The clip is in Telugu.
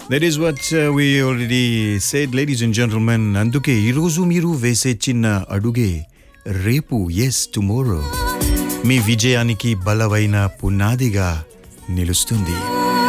That is what we already said, ladies and gentlemen. అందుకే ఈరోజు మీరు వేసే చిన్న అడుగే రేపు ఎస్ టుమారో మీ విజయానికి బలమైన పునాదిగా నిలుస్తుంది.